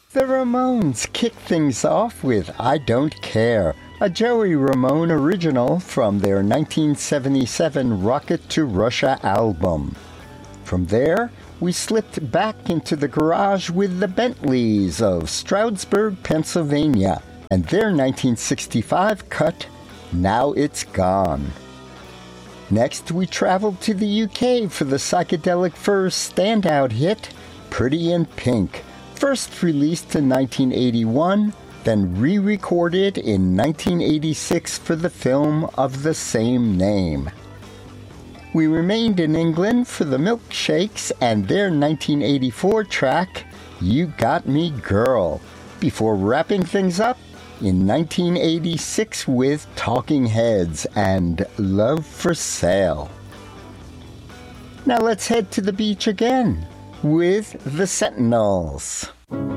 The Ramones kick things off with I Don't Care, a Joey Ramone original from their 1977 Rocket to Russia album. From there, we slipped back into the garage with the Bentleys of Stroudsburg, Pennsylvania, and their 1965 cut, Now It's Gone. Next, we traveled to the UK for the Psychedelic Furs standout hit, Pretty in Pink, first released in 1981, then re-recorded in 1986 for the film of the same name. We remained in England for the Milkshakes and their 1984 track, You Got Me Girl, before wrapping things up in 1986 with Talking Heads and Love for Sale. Now let's head to the beach again with the Sentinels.